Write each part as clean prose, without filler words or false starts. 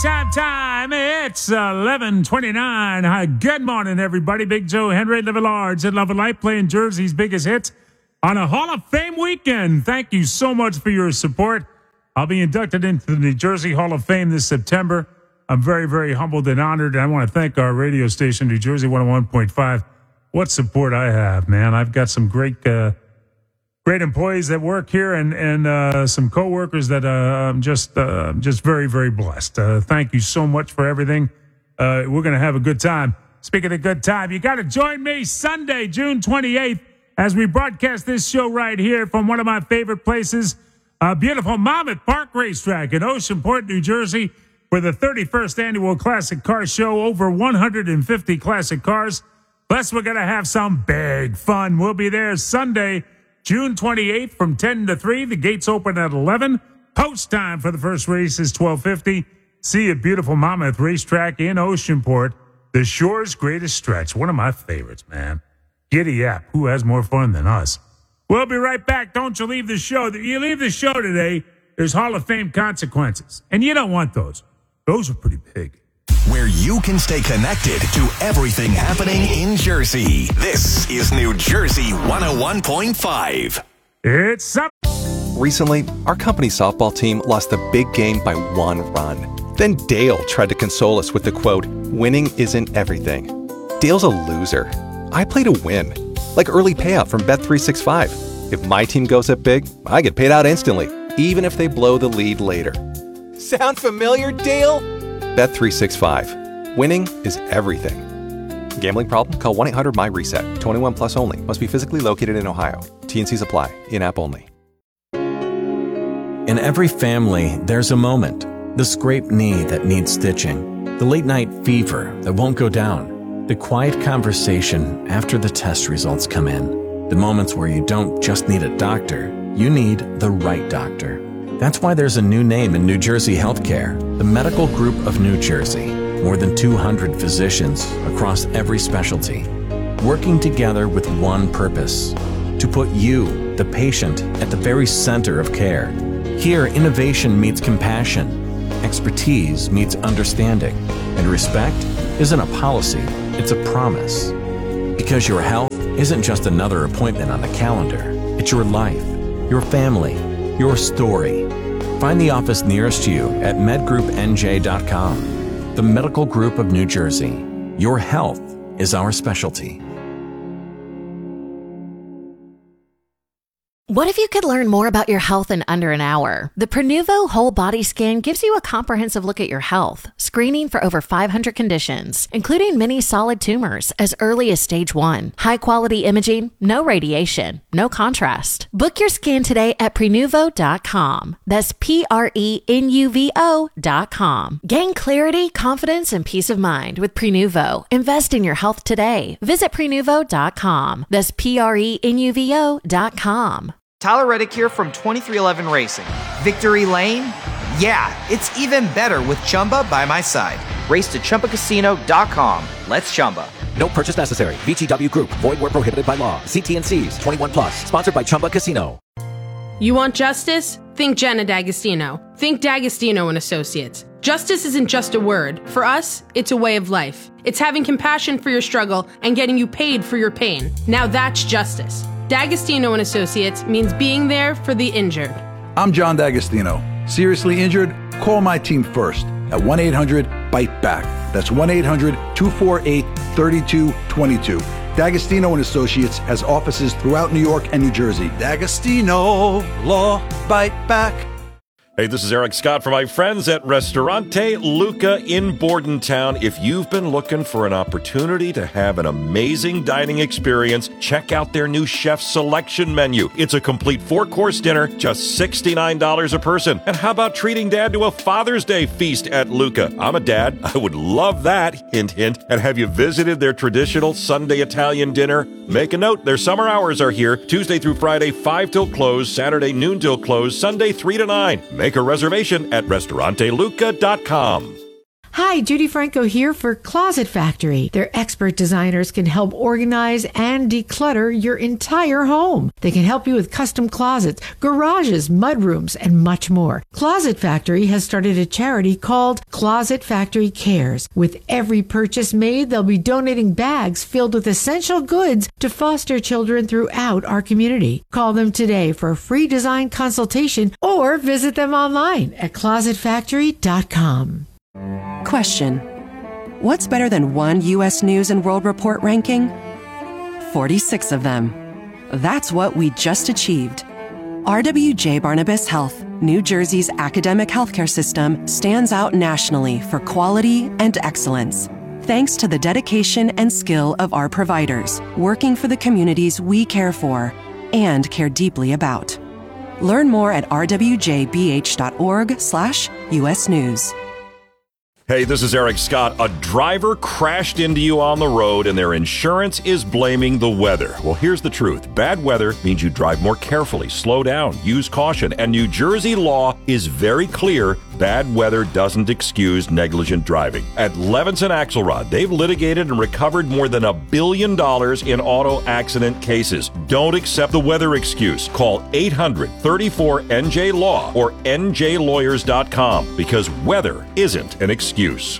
Time. It's 11:29. Hi, good morning, everybody. Big Joe Henry, living large and loving life, playing Jersey's biggest hits on a Hall of Fame weekend. Thank you so much for your support. I'll be inducted into the New Jersey Hall of Fame this September. I'm very, very humbled and honored. And I want to thank our radio station, New Jersey 101.5. What support I have, man. I've got some great employees that work here and some coworkers that I'm just very, very blessed. Thank you so much for everything. We're going to have a good time. Speaking of good time, you got to join me Sunday, June 28th, as we broadcast this show right here from one of my favorite places, beautiful Monmouth Park Racetrack in Oceanport, New Jersey, for the 31st Annual Classic Car Show. Over 150 classic cars. Plus, we're going to have some big fun. We'll be there Sunday, June 28th from 10 to 3. The gates open at 11. Post time for the first race is 12:50. See a beautiful Monmouth Racetrack in Oceanport. The shore's greatest stretch. One of my favorites, man. Giddy up. Who has more fun than us? We'll be right back. Don't you leave the show. You leave the show today, there's Hall of Fame consequences. And you don't want those. Those are pretty big. Where you can stay connected to everything happening in Jersey. This is New Jersey 101.5. It's up. Recently, our company softball team lost the big game by 1 run. Then Dale tried to console us with the quote, "Winning isn't everything." Dale's a loser. I play to win. Like early payout from Bet365. If my team goes up big, I get paid out instantly, even if they blow the lead later. Sound familiar, Dale? Bet365. Winning is everything. Gambling problem? Call 1-800-MY-RESET. 21 plus only. Must be physically located in Ohio. T&Cs apply. In-app only. In every family, there's a moment. The scraped knee that needs stitching. The late night fever that won't go down. The quiet conversation after the test results come in. The moments where you don't just need a doctor, you need the right doctor. That's why there's a new name in New Jersey healthcare, the Medical Group of New Jersey. More than 200 physicians across every specialty, working together with one purpose, to put you, the patient, at the very center of care. Here, innovation meets compassion, expertise meets understanding, and respect isn't a policy, it's a promise. Because your health isn't just another appointment on the calendar, it's your life, your family, your story. Find the office nearest you at medgroupnj.com. The Medical Group of New Jersey. Your health is our specialty. What if you could learn more about your health in under an hour? The Prenuvo Whole Body Scan gives you a comprehensive look at your health, screening for over 500 conditions, including many solid tumors as early as stage 1. High-quality imaging, no radiation, no contrast. Book your scan today at Prenuvo.com. That's Prenuvo.com. Gain clarity, confidence, and peace of mind with Prenuvo. Invest in your health today. Visit Prenuvo.com. That's Prenuvo.com. Tyler Reddick here from 2311 Racing. Victory Lane? Yeah, it's even better with Chumba by my side. Race to ChumbaCasino.com. Let's Chumba. No purchase necessary. VGW Group. Void where prohibited by law. See T&Cs. 21 plus. Sponsored by Chumba Casino. You want justice? Think Jenna D'Agostino. Think D'Agostino and Associates. Justice isn't just a word. For us, it's a way of life. It's having compassion for your struggle and getting you paid for your pain. Now that's justice. D'Agostino and Associates means being there for the injured. I'm John D'Agostino. Seriously injured? Call my team first at 1-800-BITE-BACK. That's 1-800-248-3222. D'Agostino and Associates has offices throughout New York and New Jersey. D'Agostino Law Bite Back. Hey, this is Eric Scott for my friends at Ristorante Luca in Bordentown. If you've been looking for an opportunity to have an amazing dining experience, check out their new chef selection menu. It's a complete 4-course dinner, just $69 a person. And how about treating Dad to a Father's Day feast at Luca? I'm a dad. I would love that. Hint, hint. And have you visited their traditional Sunday Italian dinner? Make a note. Their summer hours are here, Tuesday through Friday, 5 till close, Saturday noon till close, Sunday 3 to 9. Make a reservation at restauranteluca.com. Hi, Judy Franco here for Closet Factory. Their expert designers can help organize and declutter your entire home. They can help you with custom closets, garages, mudrooms, and much more. Closet Factory has started a charity called Closet Factory Cares. With every purchase made, they'll be donating bags filled with essential goods to foster children throughout our community. Call them today for a free design consultation or visit them online at closetfactory.com. Question: what's better than one U.S. News and World Report ranking? 46 of them. That's what we just achieved. RWJ Barnabas Health, New Jersey's academic healthcare system, stands out nationally for quality and excellence. Thanks to the dedication and skill of our providers, working for the communities we care for and care deeply about. Learn more at rwjbh.org/US News. Hey, this is Eric Scott. A driver crashed into you on the road and their insurance is blaming the weather. Well, here's the truth. Bad weather means you drive more carefully, slow down, use caution. And New Jersey law is very clear. Bad weather doesn't excuse negligent driving. At Levinson Axelrod, they've litigated and recovered more than $1 billion in auto accident cases. Don't accept the weather excuse. Call 800-34-NJ-LAW or njlawyers.com because weather isn't an excuse.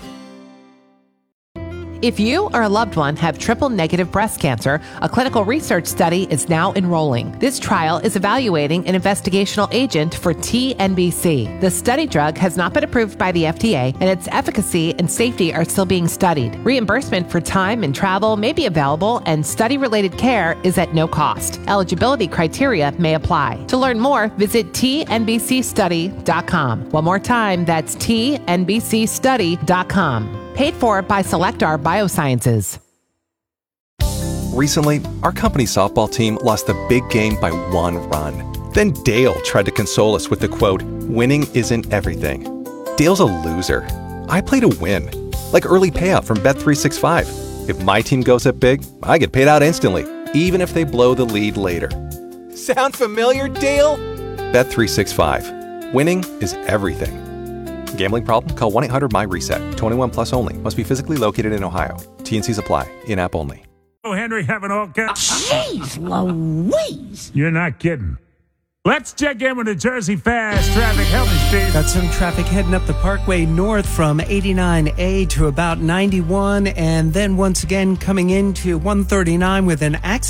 If you or a loved one have triple-negative breast cancer, a clinical research study is now enrolling. This trial is evaluating an investigational agent for TNBC. The study drug has not been approved by the FDA, and its efficacy and safety are still being studied. Reimbursement for time and travel may be available, and study-related care is at no cost. Eligibility criteria may apply. To learn more, visit tnbcstudy.com. One more time, that's tnbcstudy.com. Paid for by Selectar Biosciences. Recently, our company softball team lost the big game by 1 run. Then Dale tried to console us with the quote, "Winning isn't everything." Dale's a loser. I play to win. Like early payout from Bet365. If my team goes up big, I get paid out instantly, even if they blow the lead later. Sound familiar, Dale? Bet365. Winning is everything. Gambling problem? Call 1-800-MY-RESET. 21 plus only. Must be physically located in Ohio. T&Cs apply. In-app only. Oh, Henry having all kinds. Jeez Louise! You're not kidding. Let's check in with the Jersey Fast traffic. Help me, Steve. Got some traffic heading up the Parkway north from 89A to about 91, and then once again coming into 139 with an accident.